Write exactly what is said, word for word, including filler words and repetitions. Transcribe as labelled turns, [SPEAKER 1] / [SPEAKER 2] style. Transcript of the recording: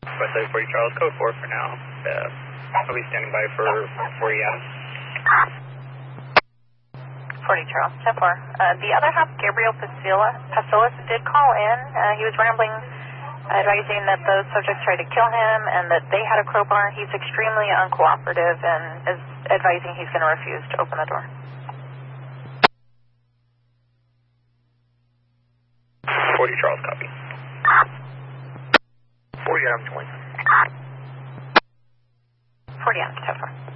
[SPEAKER 1] Westside forty Charles, code four for now. Uh, I'll be standing by for forty Adams.
[SPEAKER 2] forty Charles, ten four. Uh, the other half, Gabriel Pasillas, Pasillas did call in. Uh, he was rambling, advising that those subjects tried to kill him and that they had a crowbar. He's extremely uncooperative and is advising he's going to refuse to open the door.
[SPEAKER 1] forty Charles, copy. forty Adams, twenty.
[SPEAKER 2] forty Adams, ten four.